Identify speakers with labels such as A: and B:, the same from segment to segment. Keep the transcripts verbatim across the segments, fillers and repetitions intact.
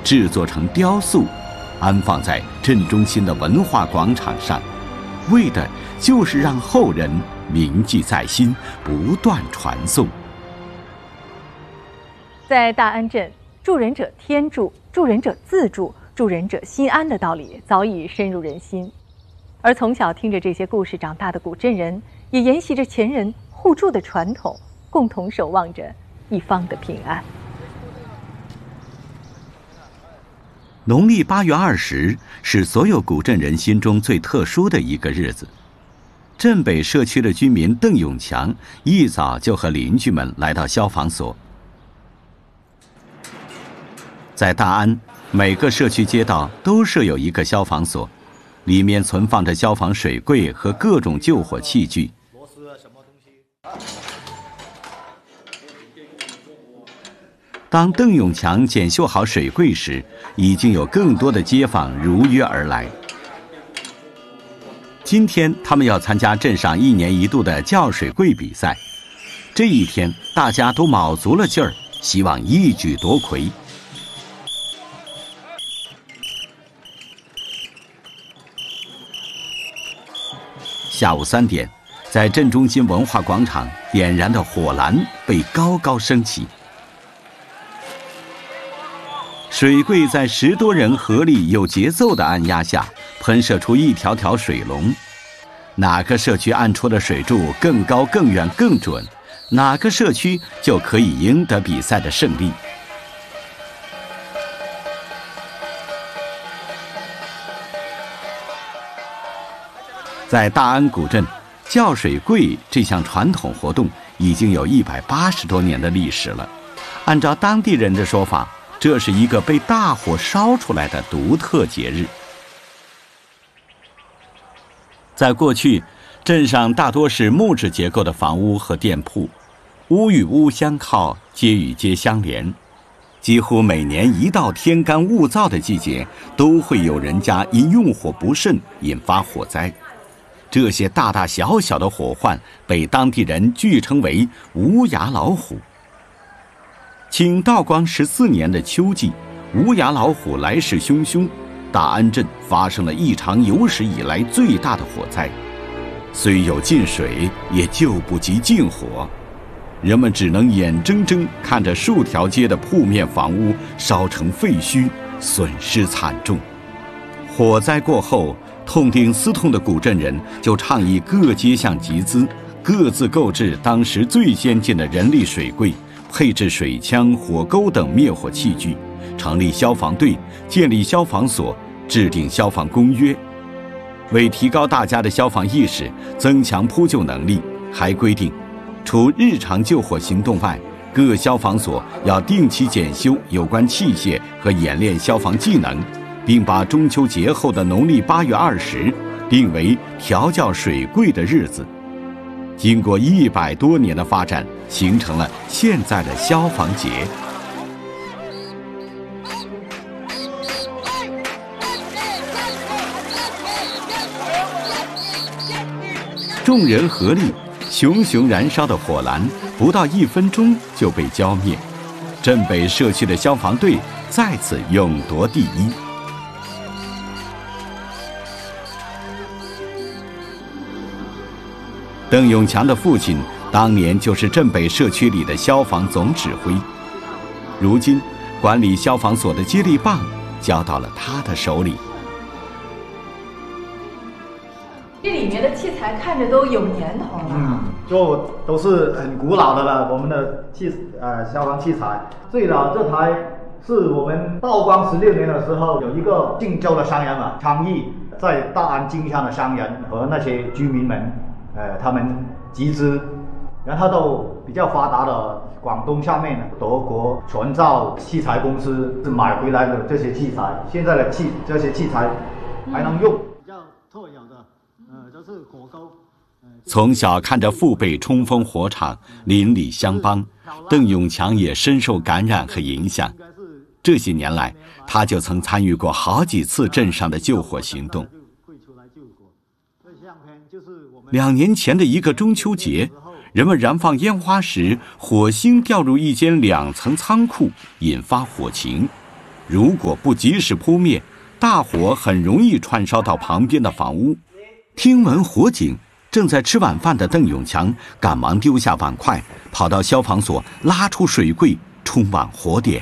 A: 制作成雕塑，安放在镇中心的文化广场上，为的就是让后人铭记在心，不断传颂。
B: 在大安镇，助人者天助，助人者自助，助人者心安的道理早已深入人心。而从小听着这些故事长大的古镇人，也沿袭着前人互助的传统，共同守望着一方的平安。
A: 农历八月二十是所有古镇人心中最特殊的一个日子。镇北社区的居民邓永强一早就和邻居们来到消防所。在大安，每个社区街道都设有一个消防所，里面存放着消防水柜和各种救火器具。当邓永强检修好水柜时，已经有更多的街坊如约而来。今天他们要参加镇上一年一度的叫水柜比赛，这一天大家都卯足了劲儿，希望一举夺魁。下午三点，在镇中心文化广场点燃的火蓝被高高升起，水柜在十多人合力有节奏的按压下，喷射出一条条水龙。哪个社区按出的水柱更高更远更准，哪个社区就可以赢得比赛的胜利。在大安古镇，叫水柜这项传统活动已经有一百八十多年的历史了。按照当地人的说法，这是一个被大火烧出来的独特节日。在过去，镇上大多是木质结构的房屋和店铺，屋与屋相靠，街与街相连。几乎每年一到天干物燥的季节，都会有人家因用火不慎引发火灾。这些大大小小的火患被当地人据称为无牙老虎。清道光十四年的秋季，无牙老虎来势汹汹，大安镇发生了一场有史以来最大的火灾。虽有进水，也救不及禁火，人们只能眼睁睁看着数条街的铺面房屋烧成废墟，损失惨重。火灾过后，痛定思痛的古镇人就倡议各街巷集资，各自购置当时最先进的人力水柜，配置水枪、火钩等灭火器具，成立消防队，建立消防所，制定消防公约。为提高大家的消防意识，增强扑救能力，还规定，除日常救火行动外，各消防所要定期检修有关器械和演练消防技能，并把中秋节后的农历八月二十定为调教水柜的日子。经过一百多年的发展，形成了现在的消防节。众人合力，熊熊燃烧的火蓝不到一分钟就被浇灭，镇北社区的消防队再次勇夺第一。邓永强的父亲当年就是镇北社区里的消防总指挥，如今管理消防所的接力棒交到了他的手里。
B: 这里面的器材看着都有年头了，
C: 嗯，就都是很古老的了。我们的器呃消防器材，最老这台是我们道光十六年的时候，有一个晋州的商人嘛，昌邑在大安经商的商人和那些居民们，呃，他们集资，然后都比较发达的广东下面德国全造器材公司是买回来的这些器材，现在的器这些器材还能用。比较特有的，呃，就是火钩。
A: 从小看着父辈冲锋火场，邻里相帮，邓永强也深受感染和影响。这些年来，他就曾参与过好几次镇上的救火行动。两年前的一个中秋节，人们燃放烟花时，火星掉入一间两层仓库，引发火情。 如果不及时扑灭，大火很容易串烧到旁边的房屋。听闻火警，正在吃晚饭的邓永强赶忙丢下碗筷，跑到消防所拉出水柜，冲往火点。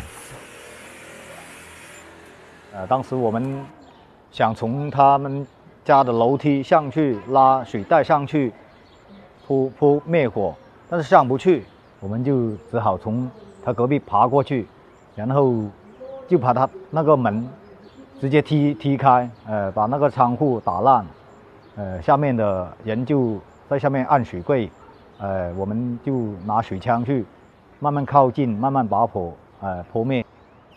C: 呃，当时我们想从他们家的楼梯上去拉水带上去扑扑灭火，但是上不去，我们就只好从他隔壁爬过去，然后就把他那个门直接踢踢开，呃，把那个窗户打烂，呃，下面的人就在下面按水柜，呃，我们就拿水枪去慢慢靠近，慢慢把火呃扑灭。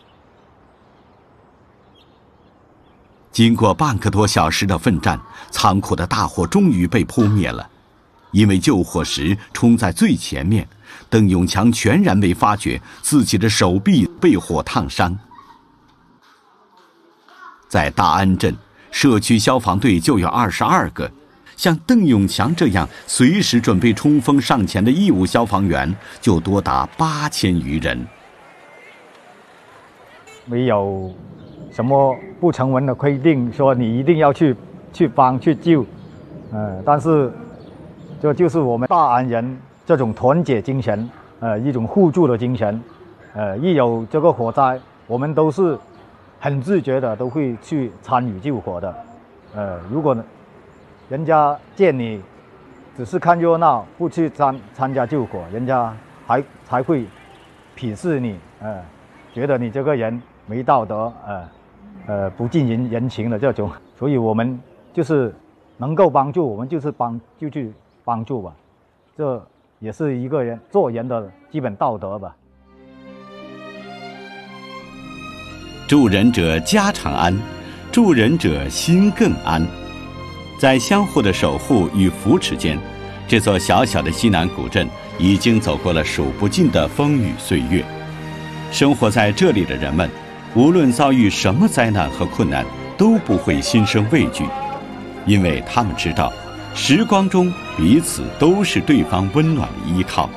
A: 经过半个多小时的奋战，仓库的大火终于被扑灭了。因为救火时冲在最前面，邓永强全然没发觉自己的手臂被火烫伤。在大安镇，社区消防队就有二十二个，像邓永强这样随时准备冲锋上前的义务消防员就多达八千余人。
C: 没有什么不成文的规定说你一定要去去帮去救，呃，但是这就是我们大安人这种团结精神，呃，一种互助的精神，呃，一有这个火灾，我们都是很自觉的都会去参与救火的，呃，如果人家见你只是看热闹，不去参参加救火，人家还才会鄙视你，呃，觉得你这个人没道德，呃。呃，不近人人情的这种，所以我们就是能够帮助，我们就是帮就去帮助吧，这也是一个人做人的基本道德吧。
A: 助人者家常安，助人者心更安。在相互的守护与扶持间，这座小小的西南古镇已经走过了数不尽的风雨岁月。生活在这里的人们，无论遭遇什么灾难和困难，都不会心生畏惧，因为他们知道，时光中彼此都是对方温暖的依靠。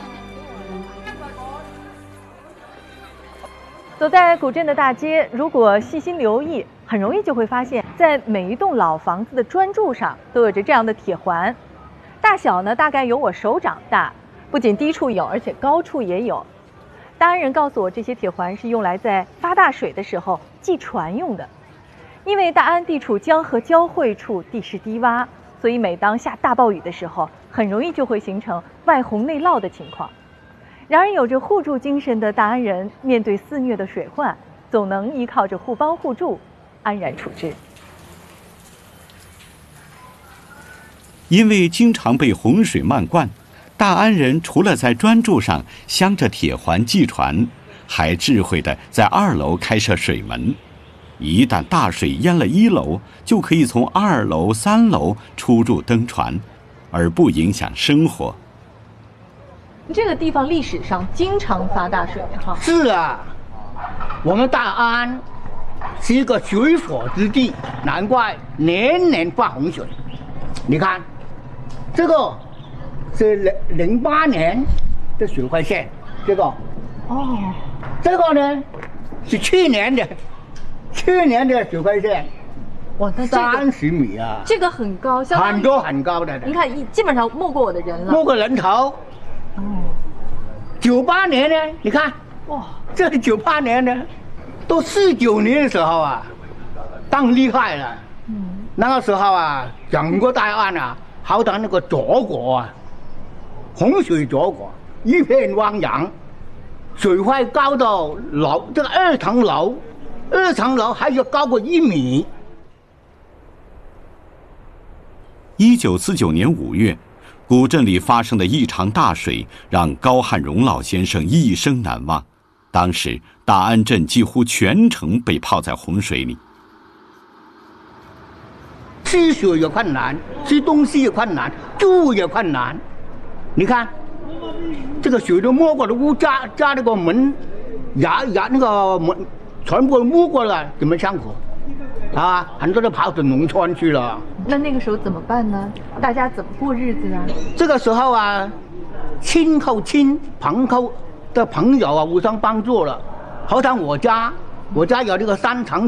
B: 走在古镇的大街，如果细心留意，很容易就会发现，在每一栋老房子的砖柱上都有着这样的铁环，大小呢大概有我手掌大，不仅低处有，而且高处也有。大安人告诉我，这些铁环是用来在发大水的时候系船用的。因为大安地处江河交汇处，地势低洼，所以每当下大暴雨的时候，很容易就会形成外洪内涝的情况。然而，有着互助精神的大安人，面对肆虐的水患，总能依靠着互帮互助，安然处之。
A: 因为经常被洪水漫灌，大安人除了在砖柱上镶着铁环系船，还智慧地在二楼开设水门。一旦大水淹了一楼，就可以从二楼、三楼出入登船，而不影响生活。
B: 这个地方历史上经常发大水哈。
D: 是啊，我们大安是一个水火之地，难怪年年发洪水。你看，这个是零零八年的水患线，这个
B: 哦，
D: 这个呢是去年的，去年的水患线，
B: 哇，那
D: 三十米啊，
B: 这个很高，相当于
D: 很高很高的。
B: 你看，基本上没过我的人了，
D: 没过人头。哦，九八年呢？你看，哇，这九八年呢，都四九年的时候啊，当厉害了。嗯，那个时候啊，整个大安啊，好像那个祖国啊，洪水祖国，一片汪洋，水位高到楼这个二层楼，二层楼还有高过一米。
A: 一九四九年五月。古镇里发生的一场大水，让高汉荣老先生一生难忘。当时，大安镇几乎全城被泡在洪水里，
D: 吃水也困难，吃东西也困难，住也困难。你看，这个水都没过了屋，扎扎那个门，牙牙那个门，全部没过了，怎么上口？啊，很多都跑到农村去了。
B: 那那个时候怎么办呢？大家怎么过日子啊？
D: 这个时候啊，亲靠亲，朋靠的朋友啊，互相帮助了。好像我家我家有这个三长